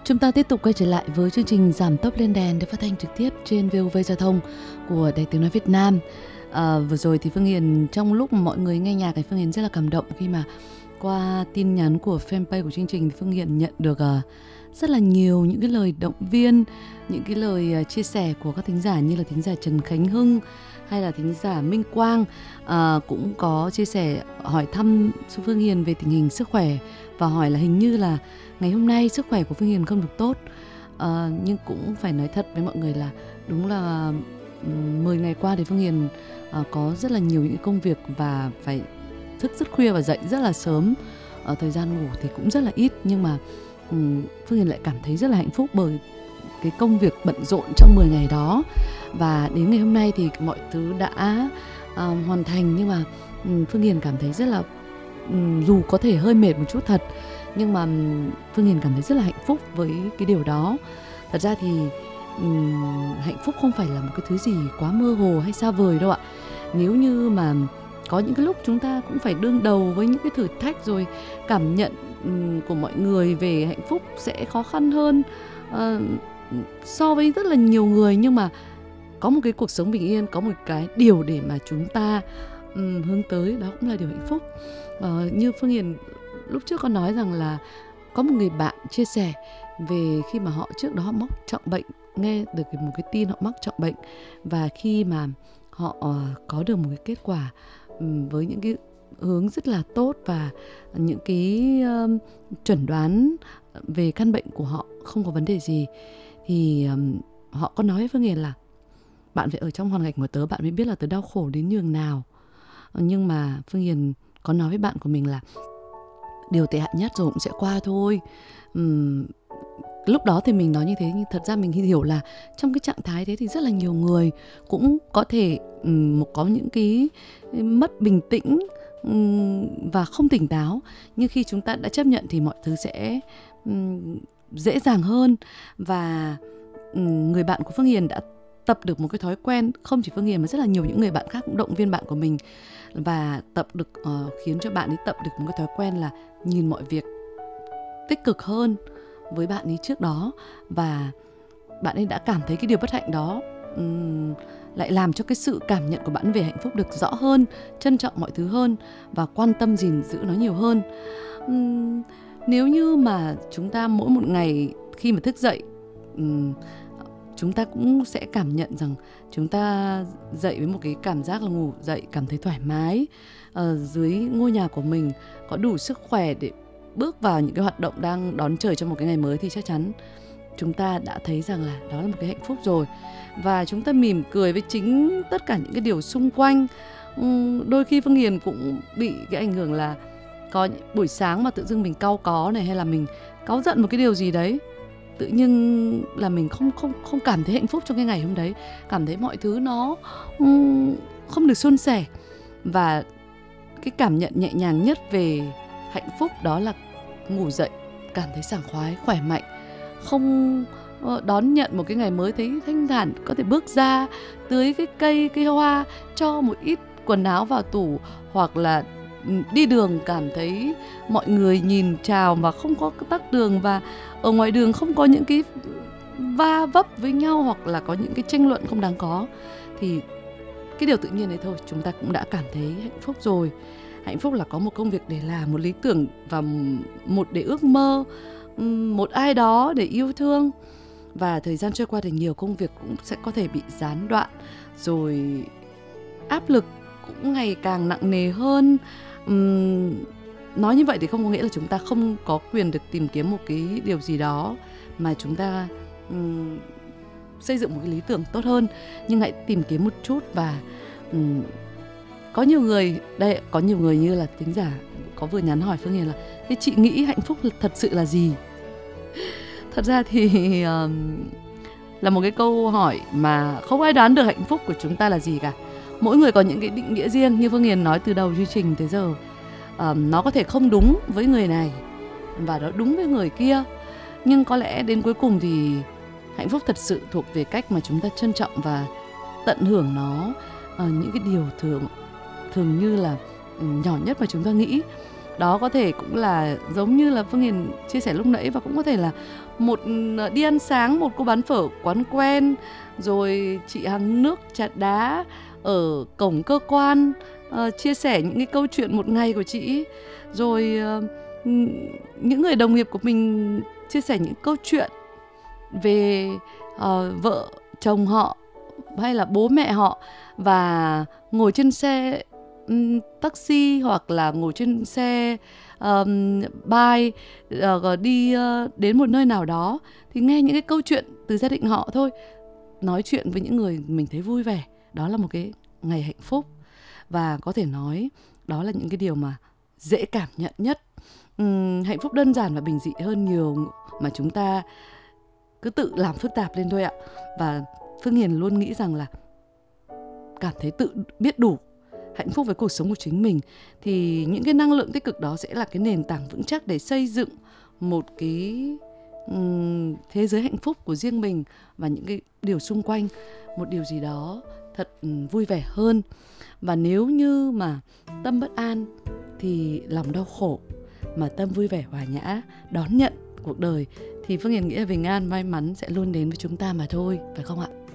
Chúng ta tiếp tục quay trở lại với chương trình Giảm tốc lên đèn được phát thanh trực tiếp trên VOV Giao thông của Đài Tiếng nói Việt Nam. Vừa rồi thì Phương Hiền trong lúc mọi người nghe nhạc thì Phương Hiền rất là cảm động khi mà qua tin nhắn của fanpage của chương trình thì Phương Hiền nhận được rất là nhiều những cái lời động viên, những cái lời chia sẻ của các thính giả như là thính giả Trần Khánh Hưng hay là thính giả Minh Quang, cũng có chia sẻ hỏi thăm Phương Hiền về tình hình sức khỏe và hỏi là hình như là ngày hôm nay sức khỏe của Phương Hiền không được tốt. Nhưng cũng phải nói thật với mọi người là đúng là 10 ngày qua thì Phương Hiền có rất là nhiều những công việc và phải thức rất khuya và dậy rất là sớm. Thời gian ngủ thì cũng rất là ít, nhưng mà Phương Hiền lại cảm thấy rất là hạnh phúc bởi cái công việc bận rộn trong 10 ngày đó. Và đến ngày hôm nay thì mọi thứ đã hoàn thành, nhưng mà Phương Hiền cảm thấy rất là dù có thể hơi mệt một chút thật, nhưng mà Phương Hiền cảm thấy rất là hạnh phúc với cái điều đó. Thật ra thì hạnh phúc không phải là một cái thứ gì quá mơ hồ hay xa vời đâu ạ. Nếu như mà có những cái lúc chúng ta cũng phải đương đầu với những cái thử thách, rồi cảm nhận của mọi người về hạnh phúc sẽ khó khăn hơn so với rất là nhiều người, nhưng mà có một cái cuộc sống bình yên, có một cái điều để mà chúng ta hướng tới, đó cũng là điều hạnh phúc. Như Phương Hiền lúc trước có nói rằng là có một người bạn chia sẻ về khi mà họ trước đó họ mắc trọng bệnh, nghe được một cái tin họ mắc trọng bệnh, và khi mà họ có được một cái kết quả với những cái hướng rất là tốt và những cái chuẩn đoán về căn bệnh của họ không có vấn đề gì, thì họ có nói với Phương Hiền là bạn phải ở trong hoàn cảnh của tớ, bạn mới biết là tớ đau khổ đến nhường nào. Nhưng mà Phương Hiền có nói với bạn của mình là điều tệ hại nhất rồi cũng sẽ qua thôi. Lúc đó thì mình nói như thế, nhưng thật ra mình hiểu là trong cái trạng thái thế thì rất là nhiều người cũng có thể có những cái mất bình tĩnh và không tỉnh táo. Nhưng khi chúng ta đã chấp nhận thì mọi thứ sẽ dễ dàng hơn. Và người bạn của Phương Hiền đã tập được một cái thói quen, không chỉ Phương Hiền mà rất là nhiều những người bạn khác cũng động viên bạn của mình, và tập được khiến cho bạn ấy tập được một cái thói quen là nhìn mọi việc tích cực hơn với bạn ấy trước đó. Và bạn ấy đã cảm thấy cái điều bất hạnh đó lại làm cho cái sự cảm nhận của bạn về hạnh phúc được rõ hơn, trân trọng mọi thứ hơn và quan tâm gìn giữ nó nhiều hơn. Nếu như mà chúng ta mỗi một ngày khi mà thức dậy, chúng ta cũng sẽ cảm nhận rằng chúng ta dậy với một cái cảm giác là ngủ dậy cảm thấy thoải mái, dưới ngôi nhà của mình có đủ sức khỏe để bước vào những cái hoạt động đang đón chờ trong một cái ngày mới, thì chắc chắn chúng ta đã thấy rằng là đó là một cái hạnh phúc rồi. Và chúng ta mỉm cười với chính tất cả những cái điều xung quanh. Đôi khi Phương Hiền cũng bị cái ảnh hưởng là có những buổi sáng mà tự dưng mình cau có này, hay là mình cáu giận một cái điều gì đấy, tự nhiên là mình không cảm thấy hạnh phúc trong cái ngày hôm đấy, cảm thấy mọi thứ nó không được suôn sẻ. Và cái cảm nhận nhẹ nhàng nhất về hạnh phúc đó là ngủ dậy cảm thấy sảng khoái, khỏe mạnh, không đón nhận một cái ngày mới thấy thanh thản, có thể bước ra tưới cái cây hoa, cho một ít quần áo vào tủ, hoặc là đi đường cảm thấy mọi người nhìn chào mà không có tắc đường, và ở ngoài đường không có những cái va vấp với nhau hoặc là có những cái tranh luận không đáng có, thì cái điều tự nhiên đấy thôi chúng ta cũng đã cảm thấy hạnh phúc rồi. Hạnh phúc là có một công việc để làm, một lý tưởng và một để ước mơ, một ai đó để yêu thương. Và thời gian trôi qua thì nhiều công việc cũng sẽ có thể bị gián đoạn, rồi áp lực cũng ngày càng nặng nề hơn. Nói như vậy thì không có nghĩa là chúng ta không có quyền được tìm kiếm một cái điều gì đó mà chúng ta xây dựng một cái lý tưởng tốt hơn, nhưng hãy tìm kiếm một chút. Và có nhiều người như là thính giả có vừa nhắn hỏi Phương Hiền là thế chị nghĩ hạnh phúc thật sự là gì? Thật ra thì là một cái câu hỏi mà không ai đoán được hạnh phúc của chúng ta là gì cả. Mỗi người có những cái định nghĩa riêng, như Phương Hiền nói từ đầu chương trình tới giờ. Nó có thể không đúng với người này và nó đúng với người kia, nhưng có lẽ đến cuối cùng thì hạnh phúc thật sự thuộc về cách mà chúng ta trân trọng và tận hưởng nó, những cái điều thường như là nhỏ nhất mà chúng ta nghĩ. Đó có thể cũng là giống như là Phương Hiền chia sẻ lúc nãy, và cũng có thể là đi ăn sáng một cô bán phở quán quen, rồi chị hàng nước chặt đá ở cổng cơ quan chia sẻ những cái câu chuyện một ngày của chị, rồi những người đồng nghiệp của mình chia sẻ những câu chuyện về vợ chồng họ hay là bố mẹ họ, và ngồi trên xe taxi hoặc là ngồi trên xe bike đi đến một nơi nào đó thì nghe những cái câu chuyện từ gia đình họ thôi, nói chuyện với những người mình thấy vui vẻ. Đó là một cái ngày hạnh phúc, và có thể nói đó là những cái điều mà dễ cảm nhận nhất. Hạnh phúc đơn giản và bình dị hơn nhiều mà chúng ta cứ tự làm phức tạp lên thôi ạ. Và Phương Hiền luôn nghĩ rằng là cảm thấy tự biết đủ, hạnh phúc với cuộc sống của chính mình, thì những cái năng lượng tích cực đó sẽ là cái nền tảng vững chắc để xây dựng một cái thế giới hạnh phúc của riêng mình và những cái điều xung quanh một điều gì đó thật vui vẻ hơn. Và nếu như mà tâm bất an thì lòng đau khổ, mà tâm vui vẻ hòa nhã đón nhận cuộc đời thì Phương Hiền nghĩ là bình an may mắn sẽ luôn đến với chúng ta mà thôi, phải không ạ?